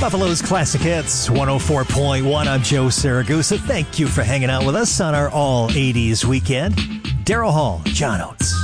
Buffalo's Classic Hits, 104.1. I'm Joe Saragusa. Thank you for hanging out with us on our All 80s weekend. Daryl Hall, John Oates.